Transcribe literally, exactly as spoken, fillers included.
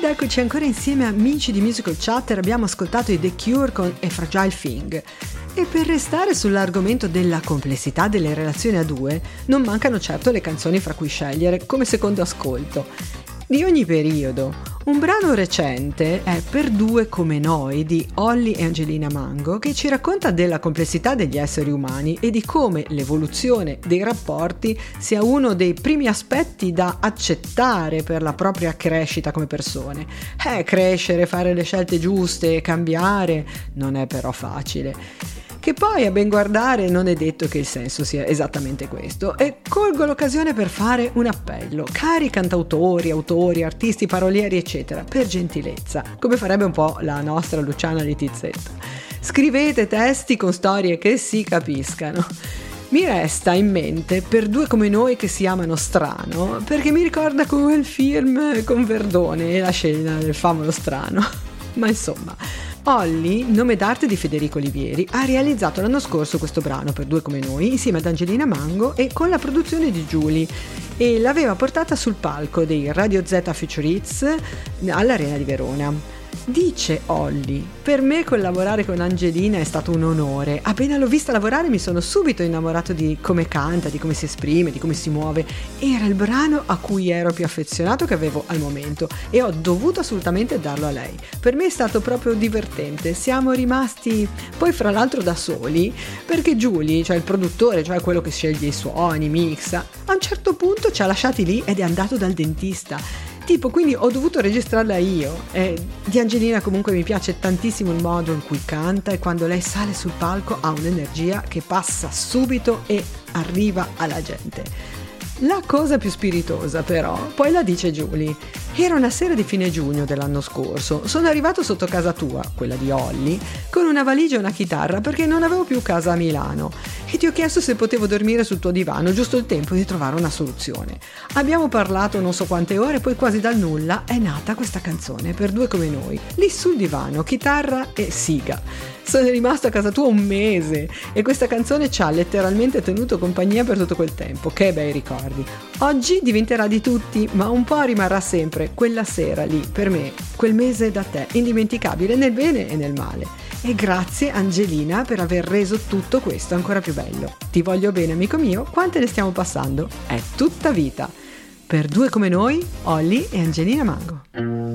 eccoci ancora insieme amici di Musical Chatter. Abbiamo ascoltato i The Cure con A Fragile Thing. E per restare sull'argomento della complessità delle relazioni a due, non mancano certo le canzoni fra cui scegliere come secondo ascolto. Di ogni periodo, un brano recente è Per due come noi di Olly e Angelina Mango, che ci racconta della complessità degli esseri umani e di come l'evoluzione dei rapporti sia uno dei primi aspetti da accettare per la propria crescita come persone. Eh, crescere, fare le scelte giuste, cambiare, non è però facile. Che poi a ben guardare non è detto che il senso sia esattamente questo, e colgo l'occasione per fare un appello. Cari cantautori, autori, artisti, parolieri eccetera, per gentilezza, come farebbe un po' la nostra Luciana Littizzetto, scrivete testi con storie che si capiscano. Mi resta in mente Per due come noi che si amano strano, perché mi ricorda quel film con Verdone e la scena del famolo strano. Ma insomma, Olly, nome d'arte di Federico Olivieri, ha realizzato l'anno scorso questo brano Per due come noi insieme ad Angelina Mango e con la produzione di Giulia, e l'aveva portata sul palco dei Radio Z Future Hits all'Arena di Verona. Dice Olly: per me collaborare con Angelina è stato un onore. Appena l'ho vista lavorare mi sono subito innamorato di come canta, di come si esprime, di come si muove. Era il brano a cui ero più affezionato che avevo al momento e ho dovuto assolutamente darlo a lei. Per me è stato proprio divertente. Siamo rimasti poi fra l'altro da soli perché Giulia, cioè il produttore, cioè quello che sceglie i suoni, mixa, a un certo punto ci ha lasciati lì ed è andato dal dentista. Tipo, quindi ho dovuto registrarla io. Eh, di Angelina comunque mi piace tantissimo il modo in cui canta, e quando lei sale sul palco ha un'energia che passa subito e arriva alla gente. La cosa più spiritosa però poi la dice Giulia. Era una sera di fine giugno dell'anno scorso. Sono arrivato sotto casa tua, quella di Olly, con una valigia e una chitarra perché non avevo più casa a Milano, e ti ho chiesto se potevo dormire sul tuo divano, giusto il tempo di trovare una soluzione. Abbiamo parlato non so quante ore, poi quasi dal nulla è nata questa canzone Per due come noi, lì sul divano, chitarra e siga. Sono rimasto a casa tua un mese e questa canzone ci ha letteralmente tenuto compagnia per tutto quel tempo. Che bei ricordi. Oggi diventerà di tutti, ma un po' rimarrà sempre quella sera lì, per me, quel mese da te, indimenticabile nel bene e nel male. E grazie Angelina per aver reso tutto questo ancora più bello. Ti voglio bene, amico mio, quante ne stiamo passando? È tutta vita. Per due come noi, Olly e Angelina Mango.